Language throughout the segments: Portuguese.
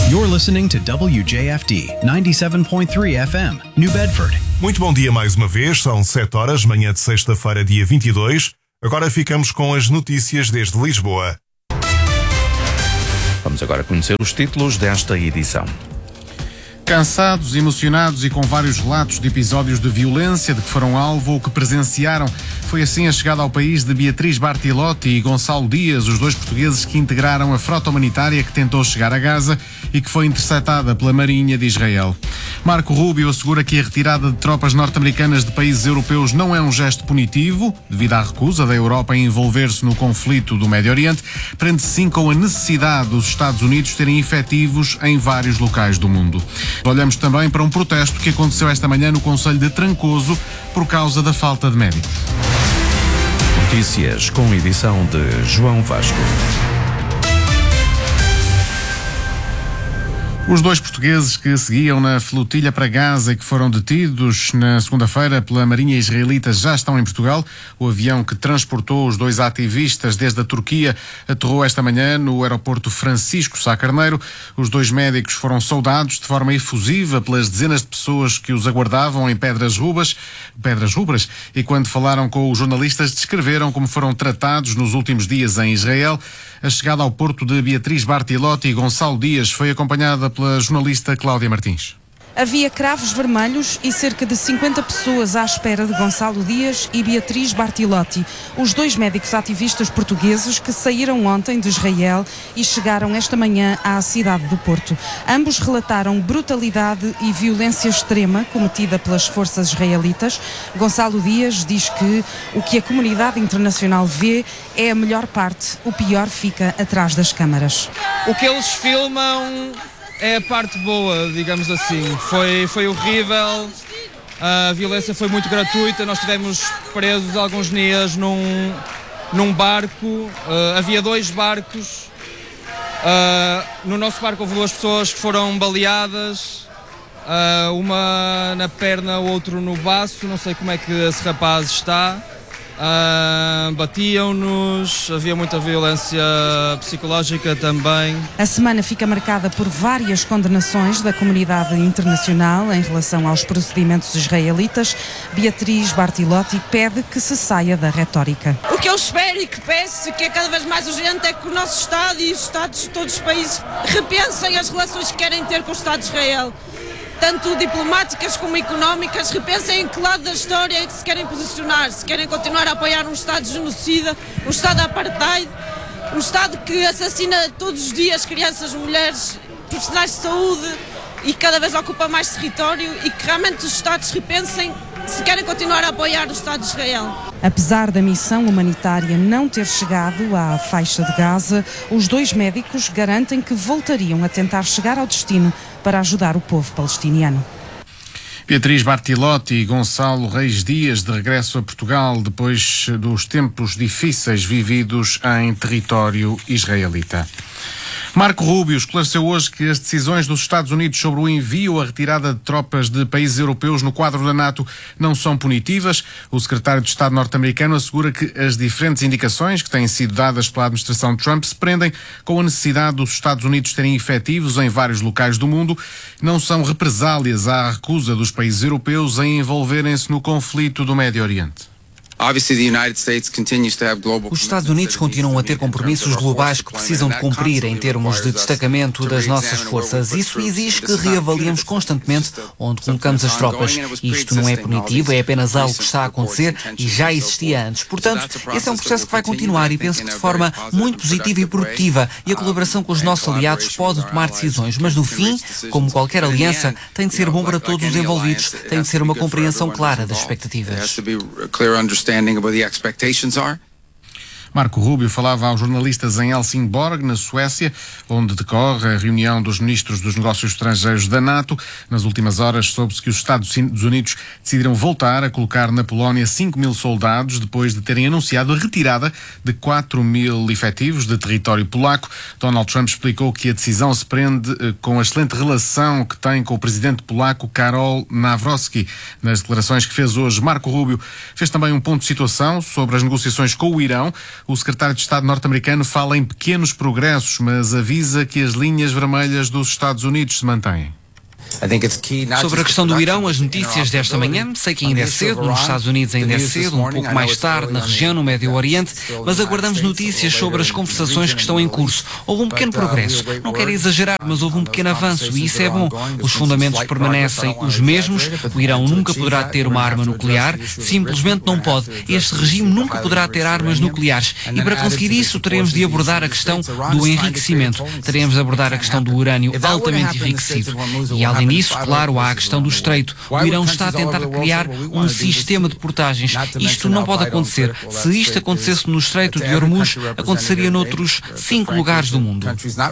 You're listening to WJFD 97.3 FM, New Bedford. Muito bom dia mais uma vez, são 7 horas, manhã de sexta-feira, dia 22. Agora ficamos com as notícias desde Lisboa. Vamos agora conhecer os títulos desta edição. Cansados, emocionados e com vários relatos de episódios de violência de que foram alvo ou que presenciaram. Foi assim a chegada ao país de Beatriz Bartilotti e Gonçalo Dias, os dois portugueses que integraram a frota humanitária que tentou chegar a Gaza e que foi interceptada pela Marinha de Israel. Marco Rubio assegura que a retirada de tropas norte-americanas de países europeus não é um gesto punitivo, devido à recusa da Europa em envolver-se no conflito do Médio Oriente, prende-se sim com a necessidade dos Estados Unidos terem efetivos em vários locais do mundo. Olhamos também para um protesto que aconteceu esta manhã no concelho de Trancoso por causa da falta de médicos. Notícias com edição de João Vasco. Os dois portugueses que seguiam na flotilha para Gaza e que foram detidos na segunda-feira pela Marinha Israelita já estão em Portugal. O avião que transportou os dois ativistas desde a Turquia aterrou esta manhã no aeroporto Francisco Sá Carneiro. Os dois médicos foram saudados de forma efusiva pelas dezenas de pessoas que os aguardavam em Pedras Rubras, e quando falaram com os jornalistas descreveram como foram tratados nos últimos dias em Israel. A chegada ao porto de Beatriz Bartilotti e Gonçalo Dias foi acompanhada pela jornalista Cláudia Martins. Havia cravos vermelhos e cerca de 50 pessoas à espera de Gonçalo Dias e Beatriz Bartilotti, os dois médicos ativistas portugueses que saíram ontem de Israel e chegaram esta manhã à cidade do Porto. Ambos relataram brutalidade e violência extrema cometida pelas forças israelitas. Gonçalo Dias diz que o que a comunidade internacional vê é a melhor parte, o pior fica atrás das câmaras. O que eles filmam é a parte boa, digamos assim. Foi horrível, a violência foi muito gratuita, nós estivemos presos alguns dias num barco, havia dois barcos, no nosso barco houve duas pessoas que foram baleadas, uma na perna, o outro no baço, não sei como é que esse rapaz está. Batiam-nos, havia muita violência psicológica também. A semana fica marcada por várias condenações da comunidade internacional em relação aos procedimentos israelitas. Beatriz Bartilotti pede que se saia da retórica. O que eu espero e que peço, que é cada vez mais urgente, é que o nosso Estado e os Estados de todos os países repensem as relações que querem ter com o Estado de Israel. Tanto diplomáticas como económicas, repensem em que lado da história é que se querem posicionar, se querem continuar a apoiar um Estado genocida, um Estado apartheid, um Estado que assassina todos os dias crianças, mulheres, profissionais de saúde e cada vez ocupa mais território, e que realmente os Estados repensem se querem continuar a apoiar o Estado de Israel. Apesar da missão humanitária não ter chegado à faixa de Gaza, os dois médicos garantem que voltariam a tentar chegar ao destino para ajudar o povo palestiniano. Beatriz Bartilotti e Gonçalo Reis Dias de regresso a Portugal depois dos tempos difíceis vividos em território israelita. Marco Rubio esclareceu hoje que as decisões dos Estados Unidos sobre o envio ou a retirada de tropas de países europeus no quadro da NATO não são punitivas. O secretário de Estado norte-americano assegura que as diferentes indicações que têm sido dadas pela administração de Trump se prendem com a necessidade dos Estados Unidos terem efetivos em vários locais do mundo. Não são represálias à recusa dos países europeus em envolverem-se no conflito do Médio Oriente. Os Estados Unidos continuam a ter compromissos globais que precisam de cumprir em termos de destacamento das nossas forças. Isso exige que reavaliemos constantemente onde colocamos as tropas. Isto não é punitivo, é apenas algo que está a acontecer e já existia antes. Portanto, esse é um processo que vai continuar e penso que de forma muito positiva e produtiva. E a colaboração com os nossos aliados pode tomar decisões, mas no fim, como qualquer aliança, tem de ser bom para todos os envolvidos, tem de ser uma compreensão clara das expectativas. About the expectations are. Marco Rubio falava aos jornalistas em Helsingborg, na Suécia, onde decorre a reunião dos ministros dos negócios estrangeiros da NATO. Nas últimas horas soube-se que os Estados Unidos decidiram voltar a colocar na Polónia 5.000 soldados, depois de terem anunciado a retirada de 4.000 efetivos de território polaco. Donald Trump explicou que a decisão se prende com a excelente relação que tem com o presidente polaco Karol Nawrocki. Nas declarações que fez hoje, Marco Rubio fez também um ponto de situação sobre as negociações com o Irão. O secretário de Estado norte-americano fala em pequenos progressos, mas avisa que as linhas vermelhas dos Estados Unidos se mantêm. Sobre a questão do Irão, as notícias desta manhã, sei que ainda é cedo, nos Estados Unidos ainda é cedo, um pouco mais tarde na região, no Médio Oriente, mas aguardamos notícias sobre as conversações que estão em curso. Houve um pequeno progresso, não quero exagerar, mas houve um pequeno avanço e isso é bom. Os fundamentos permanecem os mesmos, o Irão nunca poderá ter uma arma nuclear, simplesmente não pode. Este regime nunca poderá ter armas nucleares e para conseguir isso teremos de abordar a questão do enriquecimento, teremos de abordar a questão do urânio altamente enriquecido. E além disso, claro, há a questão do estreito. O Irão está a tentar criar um sistema de portagens. Isto não pode acontecer. Se isto acontecesse no estreito de Hormuz, aconteceria noutros 5 lugares do mundo.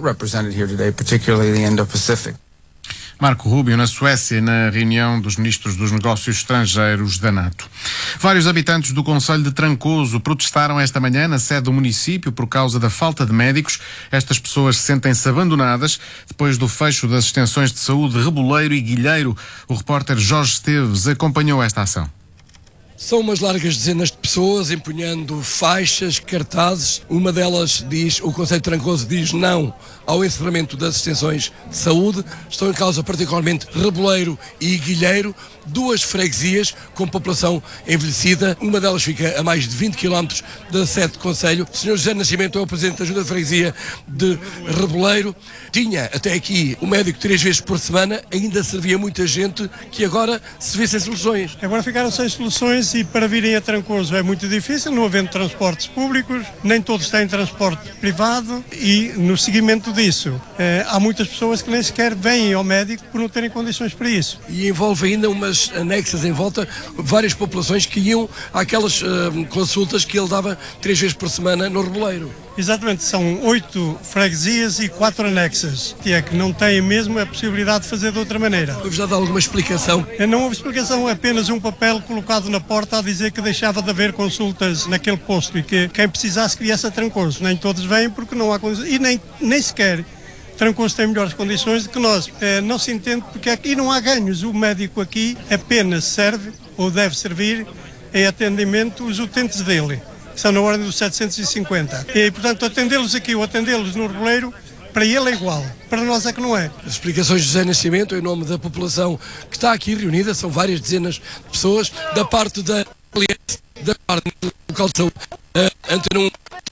Marco Rubio, na Suécia, na reunião dos ministros dos negócios estrangeiros da NATO. Vários habitantes do concelho de Trancoso protestaram esta manhã na sede do município por causa da falta de médicos. Estas pessoas sentem-se abandonadas depois do fecho das extensões de saúde Reboleiro e Guilheiro. O repórter Jorge Esteves acompanhou esta ação. São umas largas dezenas de pessoas empunhando faixas, cartazes. Uma delas diz, o Conselho de Trancoso diz não ao encerramento das extensões de saúde. Estão em causa particularmente Reboleiro e Guilheiro, 2 freguesias com população envelhecida. Uma delas fica a mais de 20 km da sede do Conselho. O Sr. José Nascimento é o Presidente da Junta de Freguesia de Reboleiro. Tinha até aqui o médico 3 vezes por semana, ainda servia muita gente que agora se vê sem soluções. Agora ficaram sem soluções e para virem a Trancoso é muito difícil, não havendo transportes públicos, nem todos têm transporte privado e no seguimento disso há muitas pessoas que nem sequer vêm ao médico por não terem condições para isso. E envolve ainda umas anexas em volta, várias populações que iam àquelas consultas que ele dava 3 vezes por semana no Reboleiro. Exatamente, são 8 freguesias e 4 anexas, que é que não têm mesmo a possibilidade de fazer de outra maneira. Houve já dado alguma explicação? Não houve explicação, apenas um papel colocado na porta a dizer que deixava de haver consultas naquele posto e que quem precisasse que viesse a Trancoso. Nem todos vêm porque não há condições, e nem sequer Trancoso tem melhores condições do que nós. Não se entende porque aqui não há ganhos. O médico aqui apenas serve, ou deve servir, em atendimento os utentes dele. São na ordem dos 750. E, portanto, atendê-los aqui ou atendê-los no Reboleiro, para ele é igual. Para nós é que não é. As explicações de José Nascimento, em nome da população que está aqui reunida, são várias dezenas de pessoas, da parte da parte do local de saúde, Antena 1,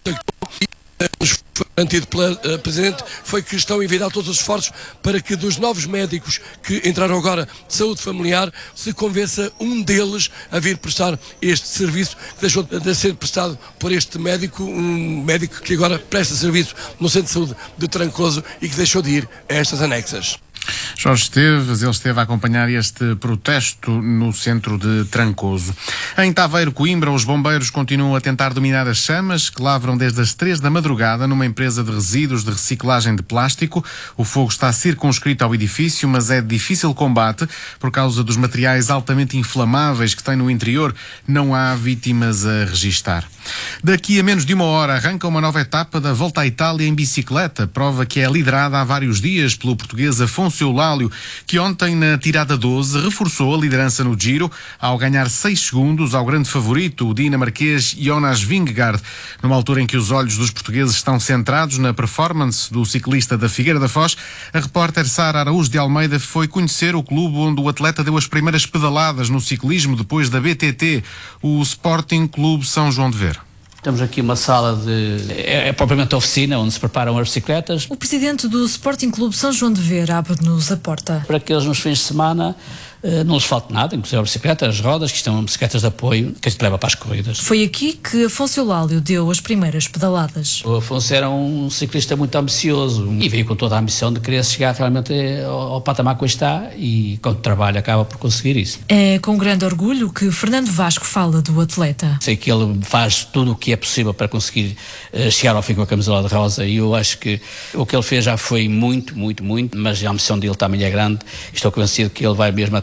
foi garantido pela Presidente, foi que estão a envidar todos os esforços para que dos novos médicos que entraram agora de saúde familiar se convença um deles a vir prestar este serviço que deixou de ser prestado por este médico, um médico que agora presta serviço no Centro de Saúde de Trancoso e que deixou de ir a estas anexas. Jorge Esteves, ele esteve a acompanhar este protesto no centro de Trancoso. Em Taveiro, Coimbra, os bombeiros continuam a tentar dominar as chamas que lavram desde as 3 da madrugada numa empresa de resíduos de reciclagem de plástico. O fogo está circunscrito ao edifício, mas é de difícil combate por causa dos materiais altamente inflamáveis que tem no interior. Não há vítimas a registar. Daqui a menos de 1 hora arranca uma nova etapa da Volta à Itália em bicicleta, prova que é liderada há vários dias pelo português Afonso Eulálio, que ontem na tirada 12 reforçou a liderança no Giro ao ganhar 6 segundos ao grande favorito, o dinamarquês Jonas Vingegaard, numa altura em que os olhos dos portugueses estão centrados na performance do ciclista da Figueira da Foz. A repórter Sara Araújo de Almeida foi conhecer o clube onde o atleta deu as primeiras pedaladas no ciclismo depois da BTT, o Sporting Clube São João de Ver. Temos aqui uma sala é propriamente a oficina onde se preparam as bicicletas. O presidente do Sporting Clube São João de Ver abre-nos a porta. Para que eles nos fins de semana não lhes falte nada, inclusive a bicicleta, as rodas, que estão bicicletas de apoio, que a gente leva para as corridas. Foi aqui que Afonso Eulálio deu as primeiras pedaladas. O Afonso era um ciclista muito ambicioso e veio com toda a ambição de querer chegar realmente ao patamar que está e com trabalho acaba por conseguir isso. É com grande orgulho que Fernando Vasco fala do atleta. Sei que ele faz tudo o que é possível para conseguir chegar ao fim com a camisola de rosa e eu acho que o que ele fez já foi muito, mas a ambição dele também é grande. Estou convencido que ele vai mesmo até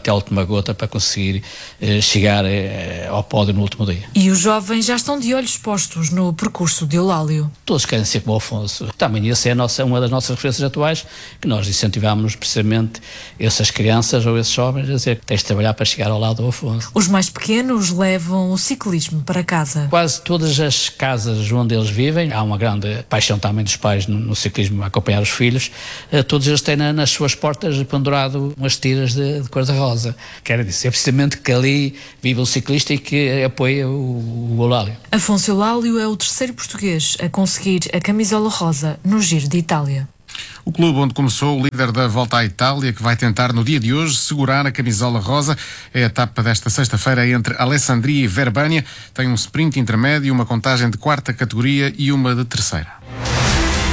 até a última gota para conseguir chegar ao pódio no último dia. E os jovens já estão de olhos postos no percurso de Eulálio. Todos querem ser como o Afonso. Também essa é uma das nossas referências atuais, que nós incentivamos precisamente essas crianças ou esses jovens a dizer que tens de trabalhar para chegar ao lado do Afonso. Os mais pequenos levam o ciclismo para casa. Quase todas as casas onde eles vivem, há uma grande paixão também dos pais no ciclismo, a acompanhar os filhos. Todos eles têm nas suas portas pendurado umas tiras de cor-de-rosa. Quer dizer, é precisamente que ali vive o ciclista e que apoia o Eulálio. Afonso Eulálio é o terceiro português a conseguir a camisola rosa no Giro de Itália. O clube onde começou o líder da Volta à Itália, que vai tentar no dia de hoje segurar a camisola rosa. É a etapa desta sexta-feira entre Alessandria e Verbânia. Tem um sprint intermédio, uma contagem de quarta categoria e uma de terceira.